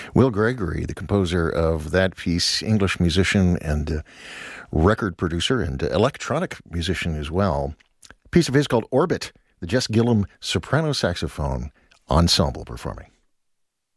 Will Gregory, the composer of that piece, English musician and record producer and electronic musician as well. A piece of his called Orbit, the Jess Gillum soprano saxophone ensemble performing.